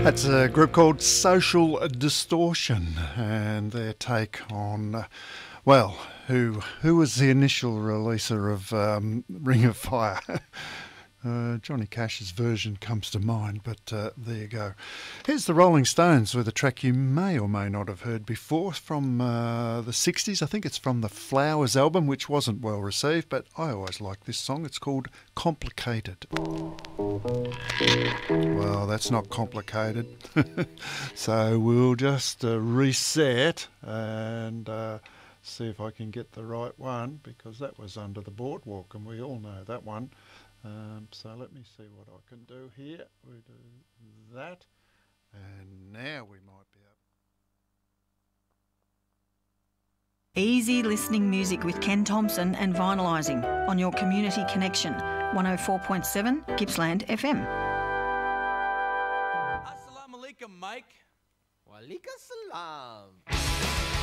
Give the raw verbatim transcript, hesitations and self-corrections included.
That's a group called Social Distortion, and their take on, uh, well, who who was the initial releaser of um, Ring of Fire? Uh, Johnny Cash's version comes to mind, but uh, there you go. Here's the Rolling Stones with a track you may or may not have heard before from uh, the sixties. I think it's from the Flowers album, which wasn't well received, but I always like this song. It's called Complicated. Well, that's not complicated. So we'll just uh, reset and uh, see if I can get the right one, because that was Under the Boardwalk, and we all know that one. Um, so let me see what I can do here. We do that, and now we might be up. Easy listening music with Ken Thompson and Vinylising on your Community Connection, one oh four point seven Gippsland F M. Assalamu alaikum, Mike. Walaikum salam.